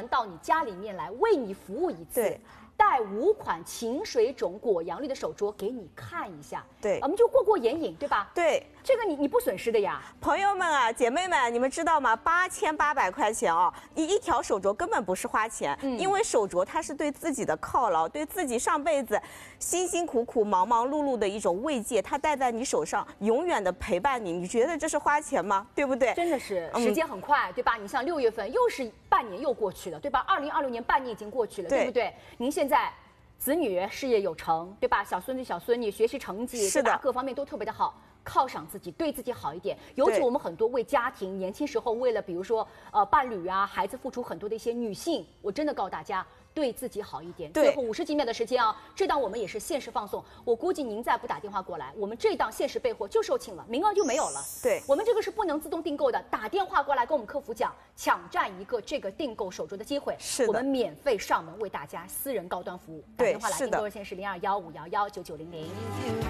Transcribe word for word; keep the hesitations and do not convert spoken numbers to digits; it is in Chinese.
门到你家里面来为你服务一次。 对。 带五款晴水种果杨绿的手镯给你看一下， 对， 我们就过过眼瘾，对吧？ 对， 这个你你不损失的呀。 朋友们啊，姐妹们，你们知道吗？八千八百块钱啊，一一条手镯根本不是花钱，嗯、因为手镯它是对自己的犒劳，对自己上辈子辛辛苦苦、忙忙碌碌的一种慰藉，它戴在你手上，永远的陪伴你。你觉得这是花钱吗？对不对？ 真的是，时间很快，嗯、对吧？你像六月份又是半年又过去了，对吧？二零二六年半年已经过去了， 对, 对不对？您现在。 在子女事业有成，对吧？小孙子、小孙女学习成绩，是的，各方面都特别的好，犒赏自己，对自己好一点。尤其我们很多为家庭、年轻时候为了比如说呃伴侣啊、孩子付出很多的一些女性，我真的告诉大家，对自己好一点。最后五十几秒的时间啊，这档我们也是限时放送。我估计您再不打电话过来，我们这档限时备货就售罄了，名额就没有了。 对， 我们这个是不能自动订购的，打电话过来跟我们客服讲，抢占一个这个订购手镯的机会。 是的， 我们免费上门为大家私人高端服务。打电话来订购热线是零二幺五幺幺九九零零。